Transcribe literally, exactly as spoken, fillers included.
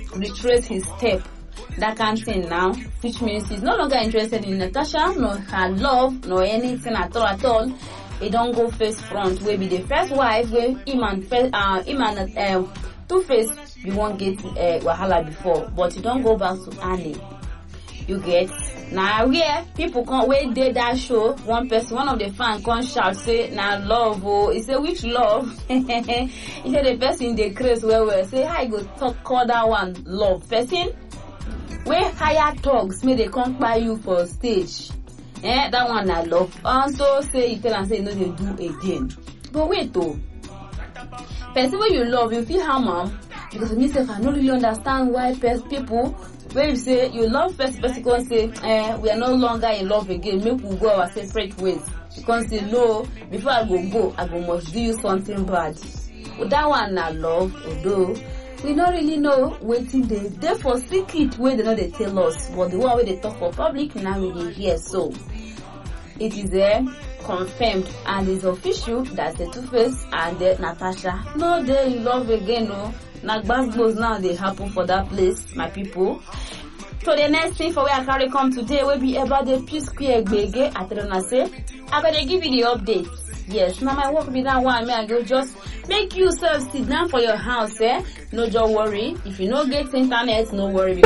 retrace his step. That kind of thing now, which means he's no longer interested in Natasha, nor her love, nor anything at all at all. He don't go face front, where be the first wife, where him and uh, him and uh, Two-Face, you won't get uh, wahala before, but you don't go back to Annie. You get now where people can't wait day that show. One person, one of the fans can't shout say now love oh, he say which love? He said the person they craze where we say I go talk call that one love person. Where higher talks may they come by you for stage. Eh, that one I love. Also say you tell and say no they do again. But wait though. Person when you love you feel how mom because me self I don't really understand why people when you say you love first person can say eh we are no longer in love again, make we go our separate ways. You can say no, before I go go I go must do you something bad. But that one I love, although we don't really know waiting they they for secret where they know they tell us, but the one where they talk for public now we dey hear. So it is there confirmed and is official that the Two-Face and the Natasha no they in love again. No, now gbas now they happen for that place, my people. So the next thing for where I carry come today will be about the P Square Gbege. I tell you say I'm gonna give you the updates. Yes, now my work be that one. Me I go just make yourself sit down for your house, eh? No, don't worry. If you no get internet, no worry.